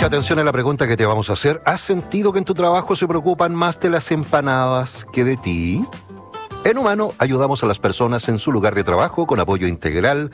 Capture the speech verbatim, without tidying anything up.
Atención a la pregunta que te vamos a hacer. ¿Has sentido que en tu trabajo se preocupan más de las empanadas que de ti? En Humano ayudamos a las personas en su lugar de trabajo con apoyo integral